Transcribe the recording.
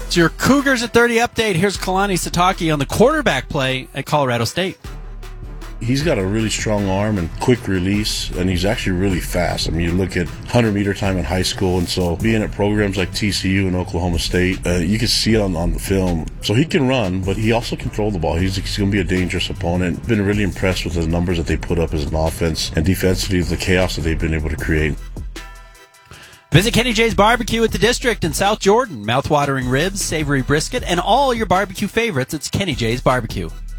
It's your Cougars at 30 update. Here's Kalani Sitake on the quarterback play at Colorado State. He's got a really strong arm and quick release, and he's actually really fast. I mean, you look at 100-meter time in high school, and so being at programs like TCU and Oklahoma State, you can see it on the film. So he can run, but he also can throw the ball. He's going to be a dangerous opponent. Been really impressed with the numbers that they put up as an offense, and defensively, the chaos that they've been able to create. Visit Kenny J's Barbecue at the District in South Jordan. Mouth-watering ribs, savory brisket, and all your barbecue favorites. It's Kenny J's Barbecue.